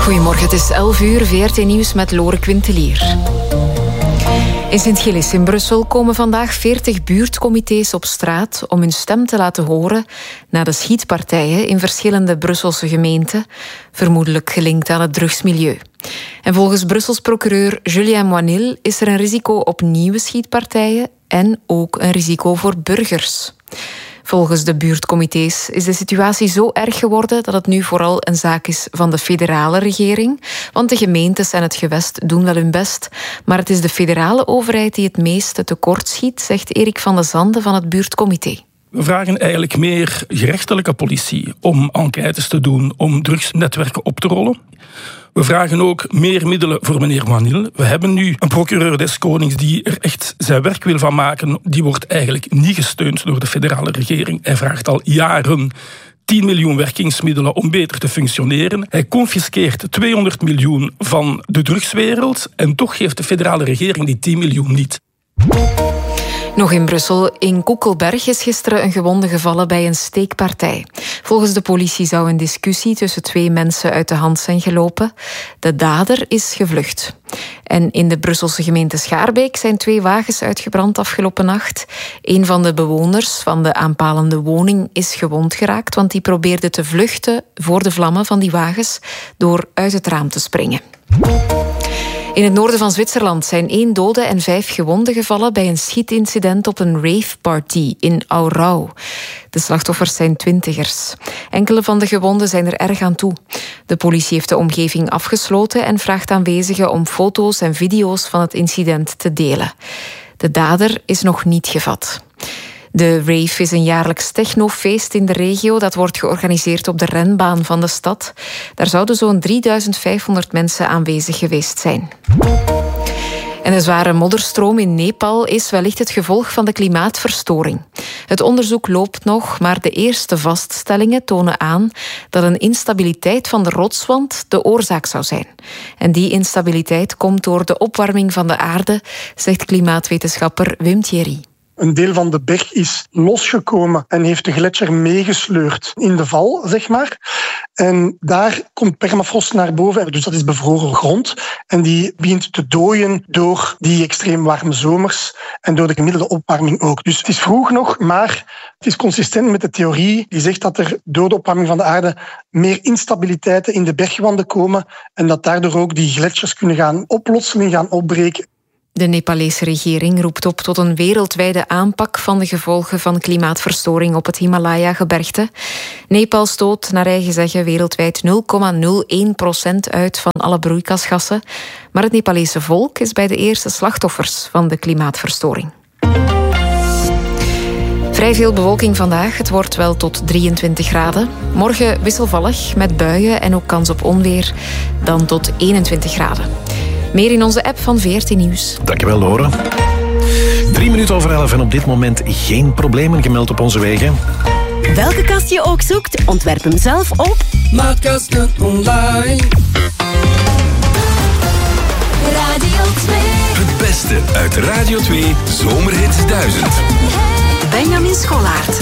Goedemorgen, het is 11 uur, VRT Nieuws met Lore Quintelier. In Sint-Gillis in Brussel komen vandaag 40 buurtcomité's op straat om hun stem te laten horen na de schietpartijen in verschillende Brusselse gemeenten, vermoedelijk gelinkt aan het drugsmilieu. En volgens Brussels procureur Julien Moinil is er een risico op nieuwe schietpartijen en ook een risico voor burgers. Volgens de buurtcomité's is de situatie zo erg geworden dat het nu vooral een zaak is van de federale regering. Want de gemeentes en het gewest doen wel hun best. Maar het is de federale overheid die het meeste tekort schiet, zegt Erik van de Zande van het buurtcomité. We vragen eigenlijk meer gerechtelijke politie om enquêtes te doen, om drugsnetwerken op te rollen. We vragen ook meer middelen voor meneer Moinil. We hebben nu een procureur des Konings die er echt zijn werk wil van maken. Die wordt eigenlijk niet gesteund door de federale regering. Hij vraagt al jaren 10 miljoen werkingsmiddelen om beter te functioneren. Hij confiskeert 200 miljoen van de drugswereld en toch geeft de federale regering die 10 miljoen niet. Nog in Brussel. In Koekelberg is gisteren een gewonde gevallen bij een steekpartij. Volgens de politie zou een discussie tussen 2 mensen uit de hand zijn gelopen. De dader is gevlucht. En in de Brusselse gemeente Schaarbeek zijn 2 wagens uitgebrand afgelopen nacht. Een van de bewoners van de aanpalende woning is gewond geraakt, want die probeerde te vluchten voor de vlammen van die wagens door uit het raam te springen. In het noorden van Zwitserland zijn 1 dode en 5 gewonden gevallen bij een schietincident op een raveparty in Aarau. De slachtoffers zijn 20ers. Enkele van de gewonden zijn er erg aan toe. De politie heeft de omgeving afgesloten en vraagt aanwezigen om foto's en video's van het incident te delen. De dader is nog niet gevat. De rave is een jaarlijks technofeest in de regio. Dat wordt georganiseerd op de renbaan van de stad. Daar zouden zo'n 3500 mensen aanwezig geweest zijn. En de zware modderstroom in Nepal is wellicht het gevolg van de klimaatverstoring. Het onderzoek loopt nog, maar de eerste vaststellingen tonen aan dat een instabiliteit van de rotswand de oorzaak zou zijn. En die instabiliteit komt door de opwarming van de aarde, zegt klimaatwetenschapper Wim Thierry. Een deel van de berg is losgekomen en heeft de gletsjer meegesleurd in de val, zeg maar. En daar komt permafrost naar boven, dus dat is bevroren grond. En die begint te dooien door die extreem warme zomers en door de gemiddelde opwarming ook. Dus het is vroeg nog, maar het is consistent met de theorie die zegt dat er door de opwarming van de aarde meer instabiliteiten in de bergwanden komen en dat daardoor ook die gletsjers kunnen gaan oplossen, gaan opbreken. De Nepalese regering roept op tot een wereldwijde aanpak van de gevolgen van klimaatverstoring op het Himalaya-gebergte. Nepal stoot naar eigen zeggen wereldwijd 0,01% uit van alle broeikasgassen. Maar het Nepalese volk is bij de eerste slachtoffers van de klimaatverstoring. Vrij veel bewolking vandaag. Het wordt wel tot 23 graden. Morgen wisselvallig met buien en ook kans op onweer. Dan tot 21 graden. Meer in onze app van VRT Nieuws. Dankjewel, Lore. 11:03 en op dit moment geen problemen gemeld op onze wegen. Welke kast je ook zoekt, ontwerp hem zelf op Maatkasten online. Radio 2. Het beste uit Radio 2 Zomerhits 1000. Benjamin Schollaert.